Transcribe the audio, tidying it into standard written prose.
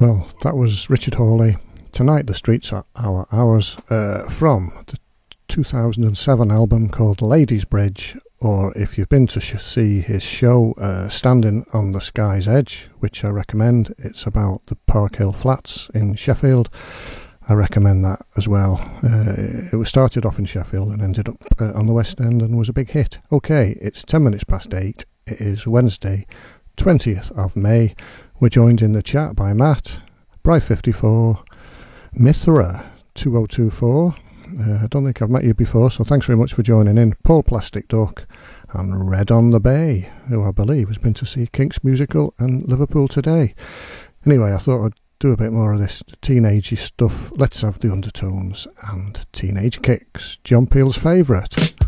Well, that was Richard Hawley. Tonight the Streets Are Our Hours, from the 2007 album called Ladies Bridge, or if you've been to see his show Standing on the Sky's Edge, which I recommend, it's about the Park Hill Flats in Sheffield. I recommend that as well. It was started off in Sheffield and ended up on the West End and was a big hit. Okay, it's 10 minutes past 8. It is Wednesday, 20th of May. We're joined in the chat by Matt, Bri54, Mithra 2024. I don't think I've met you before, so thanks very much for joining in. Paul Plastic Duck and Red on the Bay, who I believe has been to see Kinks musical and Liverpool today. Anyway, I thought I'd do a bit more of this teenagey stuff. Let's have the Undertones and Teenage Kicks, John Peel's favourite.